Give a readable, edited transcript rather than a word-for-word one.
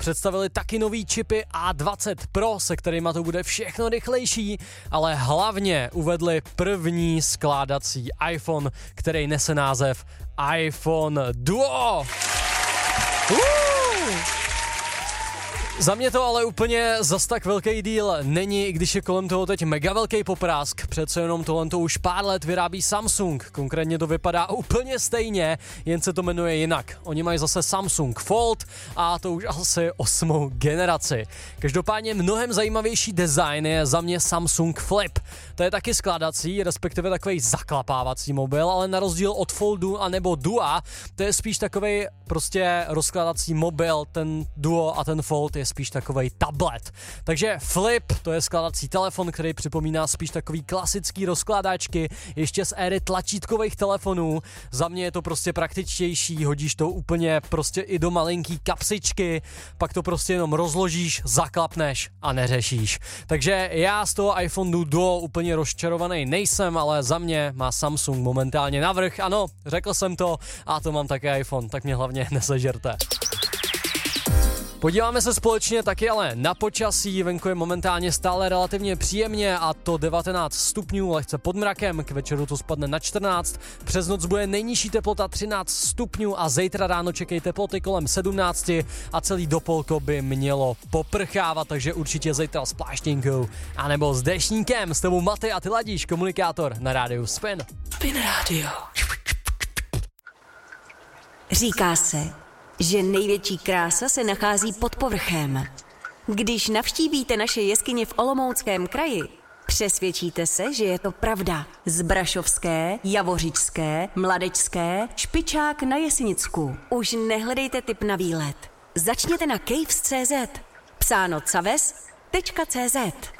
představili taky nový čipy A20 Pro, se kterýma to bude všechno rychlejší, ale hlavně uvedli první skládací iPhone, který nese název iPhone Duo. Za mě to ale úplně zas tak velký deal není, i když je kolem toho teď mega velký poprask. Přece jenom tohle už pár let vyrábí Samsung. Konkrétně to vypadá úplně stejně, jen se to jmenuje jinak. Oni mají zase Samsung Fold a to už asi 8. generaci. Každopádně mnohem zajímavější design je za mě Samsung Flip. To je taky skládací, respektive takový zaklapávací mobil, ale na rozdíl od Foldu a nebo Dua, to je spíš takovej prostě rozkládací mobil, ten Duo a ten Fold je spíš takovej tablet. Takže Flip, to je skládací telefon, který připomíná spíš takový klasický rozkládačky, ještě z éry tlačítkových telefonů. Za mě je to prostě praktičtější, hodíš to úplně prostě i do malinký kapsičky, pak to prostě jenom rozložíš, zaklapneš a neřešíš. Takže já z toho iPhone Duo úplně rozčarovaný nejsem, ale za mě má Samsung momentálně navrch. Ano, řekl jsem to a to mám také iPhone, tak mě hlavně nesežerte. Podíváme se společně taky ale na počasí, venku je momentálně stále relativně příjemně a to 19 stupňů, lehce pod mrakem, k večeru to spadne na 14, přes noc bude nejnižší teplota 13 stupňů a zítra ráno čekají teploty kolem 17 a celý dopolko by mělo poprchávat, takže určitě zítra s pláštěnkou anebo s deštníkem. S tebou Maty a ty ladíš, komunikátor na rádiu Spin. Spin Radio. Říká se, že největší krása se nachází pod povrchem. Když navštívíte naše jeskyně v Olomouckém kraji, přesvědčíte se, že je to pravda. Zbrašovské, Javořičské, Mladečské, Špičák na Jesenicku. Už nehledejte tip na výlet. Začněte na caves.cz. Psáno caves.cz.